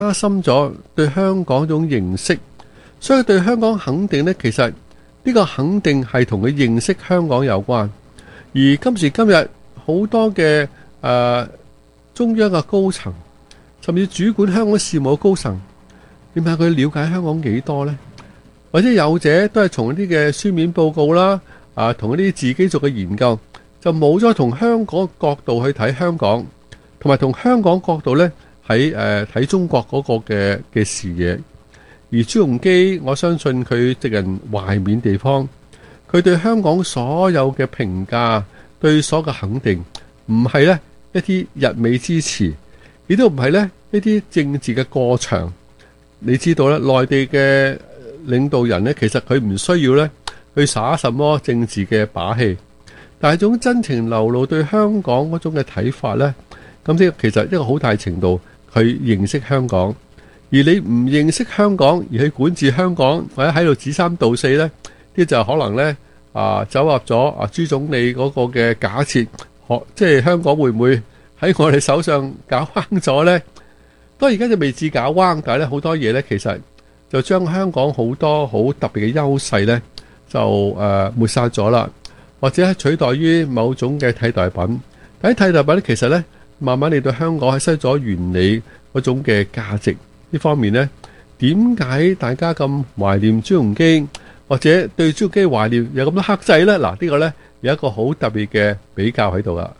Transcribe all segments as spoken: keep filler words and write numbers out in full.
加深咗對香港一種認識，所以對香港肯定呢，其實呢個肯定係同佢認識香港有關。而今時今日好多嘅誒、呃、中央嘅高層，甚至主管香港事務嘅高層，點解佢了解香港幾多呢？或者有者都係從一啲嘅書面報告啦，啊，同一啲自己做嘅研究，就冇咗從香港角度去睇香港，同埋同香港角度呢喺誒睇中國嗰個嘅嘅視野。而朱鎔基，我相信佢直人懷緬地方，佢對香港所有嘅評價，對所有嘅肯定，唔係呢一啲溢美之詞，亦都唔係呢一啲政治嘅過場。你知道咧，內地嘅領導人呢，其實佢唔需要呢去耍什麼政治嘅把戲，但係種真情流露對香港嗰種嘅睇法呢，咁呢其實一個好大程度去認識香港。而你唔認識香港而去管治香港，或者喺度指三道四呢，呢就可能呢啊走入咗啊朱總理嗰個嘅假設，學即係香港會唔會喺我哋手上搞彎咗呢？當然而家就未至搞彎，但係咧好多嘢呢，其實就將香港好多好特別嘅優勢呢，就誒、呃、抹殺咗啦，或者取代於某種嘅替代品。但係替代品呢，其實呢，慢慢嚟到香港係失咗原理嗰種嘅價值呢方面呢，點解大家咁懷念朱鎔基，或者對朱鎔基懷念有咁多克制呢？嗱，呢個呢，有一個好特別嘅比較喺度啦。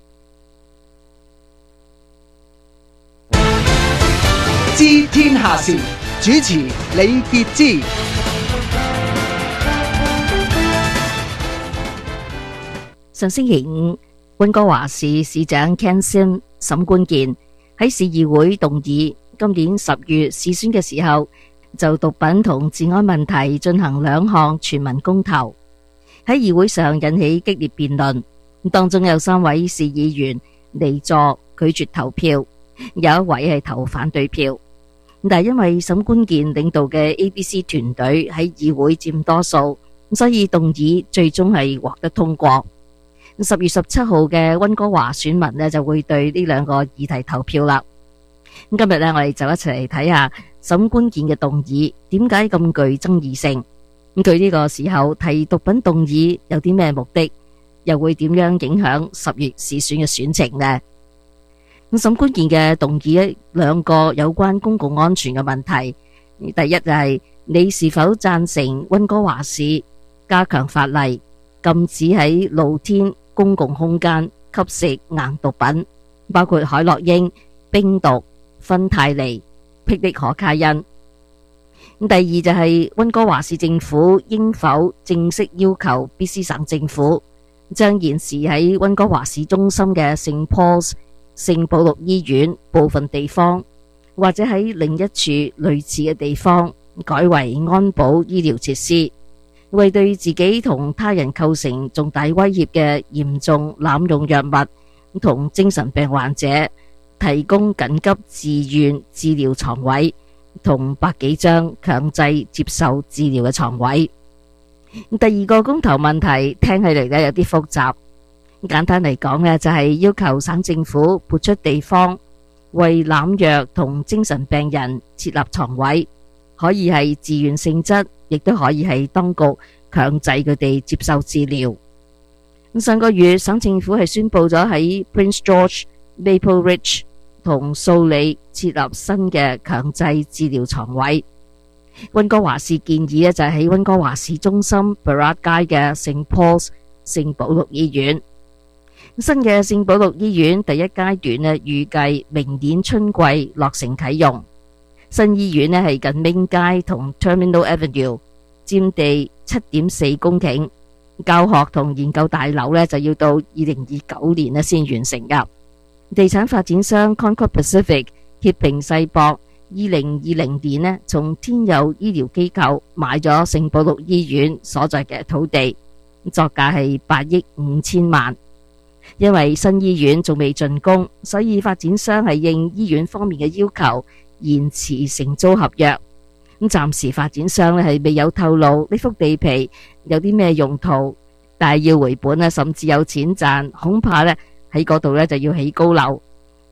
知天下事，主持李傑之。 上星期五，溫哥華市市長 Ken Sim 沈關健喺市議會動議，今年十月市選嘅時候，就毒品同治安問題進行兩項全民公投，喺議會上引起激烈辯論。當中有三位市議員離座拒絕投票，有一位係投反對票。但係因為沈關健領導嘅 A B C 團隊喺議會佔多數，所以動議最終係獲得通過。十月十七號嘅溫哥華選民呢就會對呢兩個議題投票啦。今日呢，我哋就一齊嚟睇下沈關健嘅動議點解咁具爭議性。咁佢呢個時候提毒品動議有啲咩目的，又會點樣影響十月市選嘅選情呢？咁沈關健嘅動議兩個有關公共安全嘅問題。第一就係你是否贊成溫哥華市加強法例，禁止喺露天公共空間吸食硬毒品，包括海洛因、冰毒、芬太尼、霹靂可卡因。第二就係溫哥華市政府應否正式要求 B C 省政府將現時喺溫哥華市中心嘅聖 Paul's 聖保祿醫院部分地方，或者喺另一處類似嘅地方改為安保醫療設施，為對自己同他人構成重大威脅嘅嚴重濫用藥物同精神病患者提供緊急自願治療床位同百幾張強制接受治療嘅床位。第二個公投問題聽起嚟呢有啲複雜，簡單嚟講呢就係要求省政府撥出地方為濫藥同精神病人設立床位，可以係自願性質，亦都可以係當局強制佢哋接受治療。上個月省政府係宣布咗喺 Prince George、Maple Ridge 同素里設立新嘅強制治療床位。溫哥華市建議呢就係喺溫哥華市中心 Burrard 街嘅聖 Paul's 聖保祿醫院。新嘅聖保祿醫院第一階段呢預計明年春季落成啟用。新醫院呢係近 Main 街同 Terminal Avenue， 佔地七點四公頃，教學同研究大樓呢就要到二零二九年呢先完成噶。地產發展商 Concord Pacific 協平世博二零二零年呢從天佑醫療機構買咗聖保祿醫院所在嘅土地，作價係八億五千萬。因為新醫院仲未竣工，所以發展商係應醫院方面嘅要求延遲承租合約。咁暫時發展商咧係未有透露呢幅地皮有啲咩用途，但係要回本咧，甚至有錢賺，恐怕咧喺嗰度咧就要起高樓。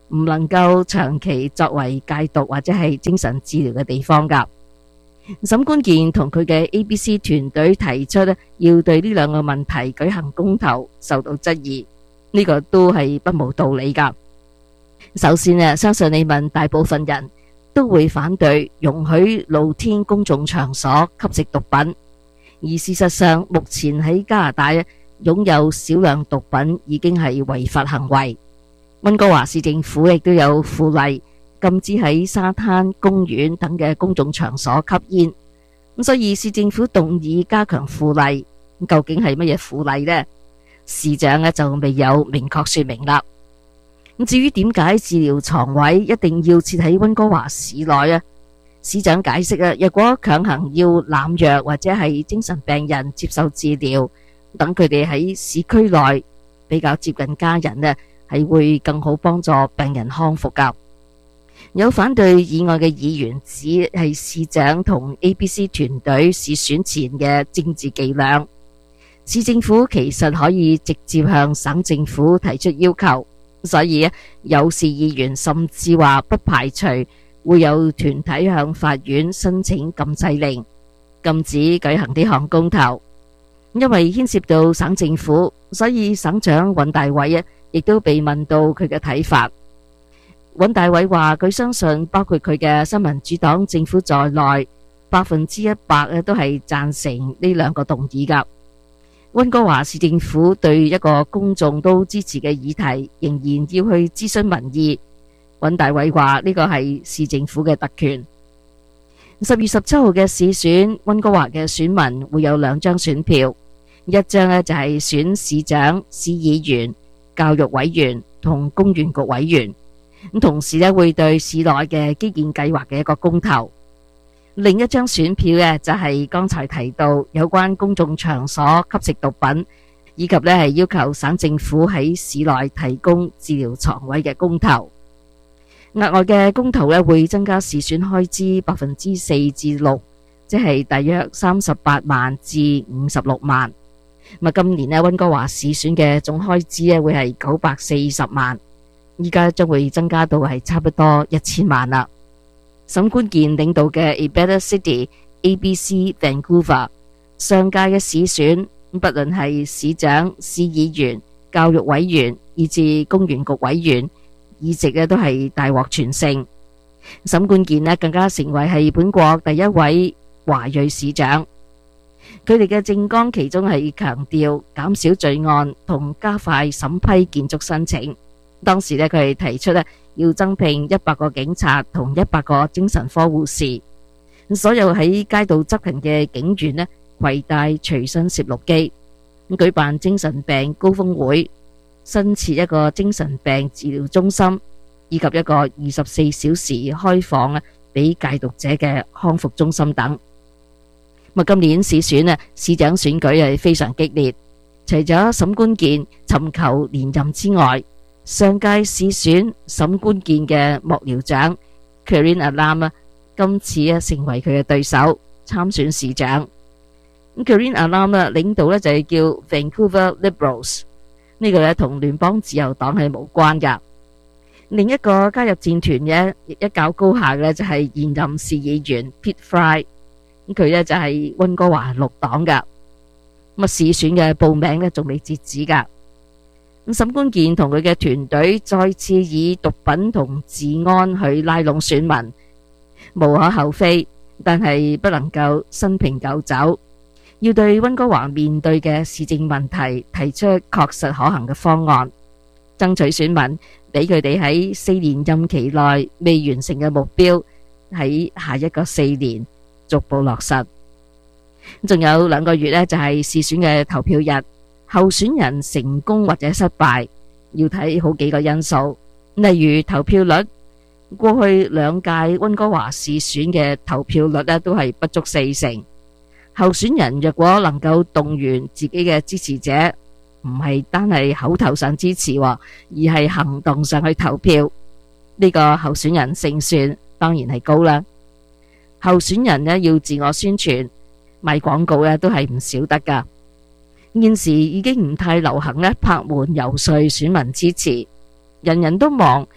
唔能夠長期作為戒毒或者係精神治療嘅地方㗎。沈觀健同佢嘅 A B C 團隊提出咧，要對呢兩個問題舉行公投，受到質疑，呢、這個都係不無道理㗎。首先咧，相信你問大部分人都會反對容許露天公眾場所吸食毒品，而事實上目前喺加拿大擁有少量毒品已經係違法行為。溫哥華市政府亦都有附例禁止喺沙灘、公園等嘅公眾場所吸煙，咁所以市政府動議加強附例，究竟係乜嘢附例呢？市長呢就未有明確說明啦。咁至於點解治療床位一定要設喺溫哥華市內啊？市長解釋啊，若果強行要濫藥或者係精神病人接受治療，等佢哋喺市區內比較接近家人呢，係會更好幫助病人康復噶。有反對以外嘅議員指係市長同 A B C 團隊市選前嘅政治伎倆。市政府其實可以直接向省政府提出要求，所以有市議員甚至話不排除會有團體向法院申請禁制令，禁止舉行呢項公投。因為牽涉到省政府，所以省長尹大偉啊，亦都被問到佢嘅睇法。尹大偉話佢相信包括佢嘅新民主黨政府在內，百分之一百咧都係贊成呢兩個動議噶。溫哥華市政府對一個公眾都支持嘅議題，仍然要去諮詢民意。尹大偉話呢個係市政府嘅特權。十月十七號嘅市選，溫哥華嘅選民會有兩張選票，一張呢就係選市長、市議員、教育委員同公園局委員，咁同時呢會對市內嘅基建計劃嘅一個公投。另一張選票呢就係剛才提到有關公眾場所吸食毒品，以及呢係要求省政府喺市內提供治療床位嘅公投。額外嘅公投呢會增加市選開支百分之四至六，即係大約三十八萬至五十六萬。咁今年呢溫哥華市選嘅總開支呢會係九百四十萬，依家將會增加到係差不多一千萬啦。沈觀健領導嘅 A Better City A B C Vancouver 上屆嘅市選，不論係市長、市議員、教育委員以至公園局委員，議席呢都係大獲全勝。沈觀健呢更加成為係本國第一位華裔市長。佢哋嘅政綱其中係強調減少罪案同加快審批建築申請。當時呢佢哋提出呢要增聘一百個警察同一百個精神科護士，所有喺街道執勤嘅警員呢攜帶隨身攝錄機，舉辦精神病高峰會，新設一個精神病治療中心，以及一個二十四小時開放啊俾戒毒者嘅康復中心等。咁今年市選啊，市長選舉係非常激烈，除咗沈觀健尋求連任之外，上屆市選沈觀健嘅幕僚長 Karine Alam 啊，今次啊成為佢嘅對手參選市長。咁 Karine Alam 啊領導呢就係叫 Vancouver Liberals， 呢個呢同聯邦自由黨係無關噶。另一個加入戰團嘅一較高下嘅就係現任市議員 Pete Fry， 咁佢呢就係溫哥華綠黨噶。咁啊市選嘅報名呢仲未截止噶。咁沈觀健同佢嘅團隊再次以毒品同治安去拉攏選民，無可厚非，但係不能夠新瓶舊酒，要對溫哥華面對嘅市政問題提出確實可行嘅方案，爭取選民俾佢哋喺四年任期內未完成嘅目標喺下一個四年逐步落實。仲有兩個月呢，就係市選嘅投票日。候選人成功或者失敗要睇好幾個因素，例如投票率。過去兩屆溫哥華市選嘅投票率呢都係不足四成。候選人若果能夠動員自己嘅支持者，唔係單係口頭上支持，而係行動上去投票，呢個候選人勝算當然係高啦。候選人呢要自我宣傳，賣廣告呢都係唔少得噶。現時已經唔太流行呢拍門遊說選民支持，人人都忙，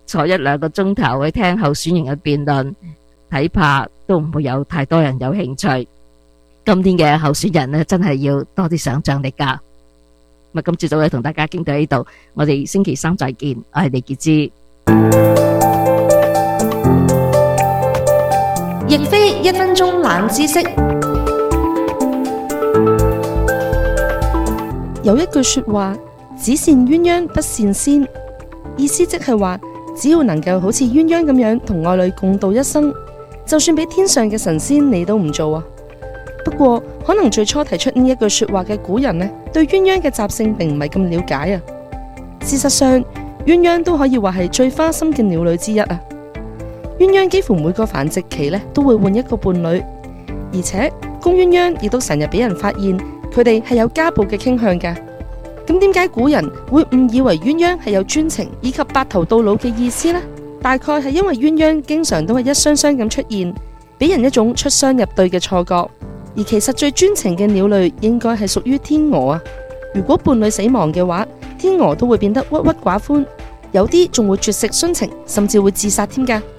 坐一兩個鐘頭去聽候選人嘅辯論，睇怕都唔會有太多人有興趣。今天嘅候選人呢，真係要多啲想象力噶。咁今朝早咧同大家傾到呢度，我哋星期三再見。我係李潔芝。 亦非一分鐘冷知識。有一句說話，只善鴛鴦不善仙，意思即係話，只要能夠好似鴛鴦咁樣同愛侶共度一生，就算俾天上嘅神仙你都唔做啊。不過可能最初提出呢一句說話嘅古人呢，對鴛鴦嘅習性並唔係咁了解啊。事實上，鴛鴦都可以話係最花心嘅鳥類之一啊。鴛鴦幾乎每個繁殖期呢都會換一個伴侶，而且公鴛鴦亦都成日俾人發現佢哋係有家暴嘅傾向噶。咁點解古人會誤以為鴛鴦係有專情以及白頭到老嘅意思呢？大概係因為鴛鴦經常都係一雙雙咁出現，俾人一種出雙入對嘅錯覺。而其實最專情嘅鳥類應該係屬於天鵝啊。如果伴侶死亡嘅話，天鵝都會變得鬱鬱寡歡，有啲仲會絕食殉情，甚至會自殺添噶。